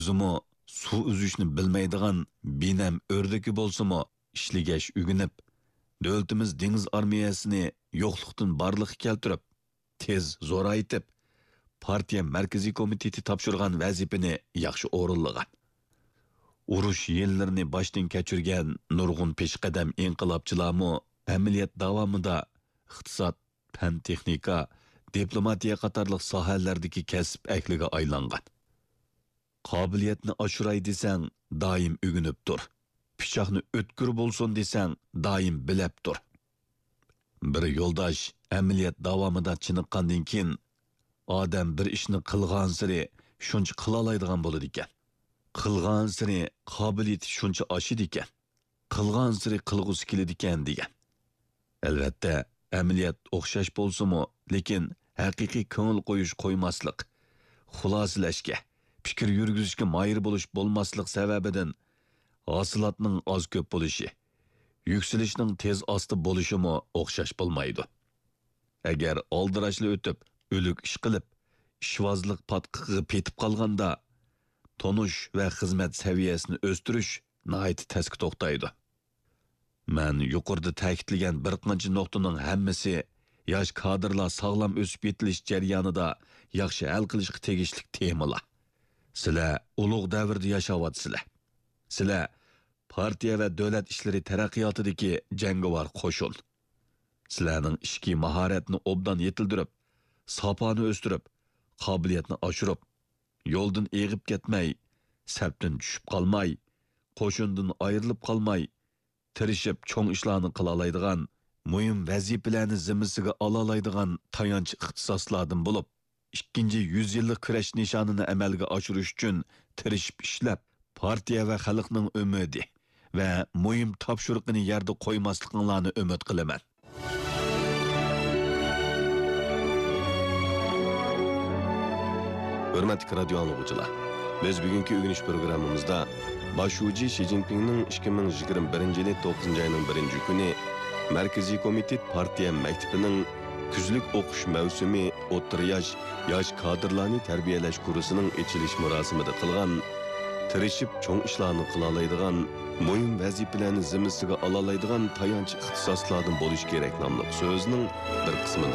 O'zimi suv uzishni bilmaydigan binam o'rdaki bo'lsa-mu, ishlagash ugunib, davlatimiz dengiz armiyasini yo'qlikdan barliqqa keltirib, tez zo'raytib, partiya markaziy komiteti topshirgan vazifani yaxshi o'rinlagan. Urush yillarini boshdan kechirgan nurg'un peshqadam inqilobchilarmi amaliyot davomida iqtisod, fan texnika, diplomatiya qatorliq sohalardagi kasb ahliga aylangan. Qobiliyatni oshiray desang, doim ugunib tur. Pichoqni o'tkir bo'lsin desang, doim bilab tur. Bir yo'ldosh amaliyot davomida chiniqqandan keyin odam bir ishni qilgan sari shuncha qila oladigan bo'ladi ekan. Qilgan sari qobiliyati shuncha oshidi ekan. Qilgan sari qilg'usi keladi ekan degan. Albatta, amaliyot o'xshash bo'lsa-mu, lekin haqiqiy ko'ngil qo'yish qo'ymaslik, xulosalashga, fikr yurgizishga moyil bo'lish bo'lmaslik sababidan hosilotning oz ko'p bo'lishi, yuksalishning tez osti bo'lishimi o'xshash bo'lmaydi. Agar oldirashli o'tib, o'lik ish qilib, ishvozlik patqiqiga petib qolganda, tonush va xizmat saviyasini o'stirish nihoyat tezki to'xtaydi. Men yuqorida ta'kidlagan bir qancha nuqtaning hammasi yosh kadrlar sog'lom o'sib yetilish jarayonida yaxshi hal qilishga tegishli temalar. Sizlar ulug' davrda yashayapsizlar. Sizlar partiya va davlat ishlari taraqqiyotidagi jangovar qo'shin. Sizlarning ishki mahoratni obdan yetildirib, sopani o'stirib, qobiliyatni oshirib, yo'ldan eg'ib ketmay, sapdan tushib qolmay, qo'shindan ayrilib qolmay, tirishib cho'ng ishlarni qila oladigan, muhim vazifalarni zimmasiga ola oladigan tayanch ixtisoslardan bo'lib, 2-100 yillik kurash nishonini amalga oshirish uchun tirishib ishlab, partiya va xalqning umidi va muhim topshiriqni yerda qo'ymasliklarini umid qilaman. Hürmetli radyo anlıqçılar, biz bugünkü ögünüş programımızda Başuci Xi Jinping'nin 2021 yılı 9. ayının 1. günü Merkezi Komitet Partiya Mektebi'nin küzlük okuş mevsimi o'rta yosh kadrlarni tarbiyalash kursuning ochilish marosimida qilgan, tirishib cho'ng ishlarni qila oladigan, muhim vazifalarni zimmasiga ola oladigan tayanch ixtisoslardan bo'lish kerak nomli so'zning bir qismini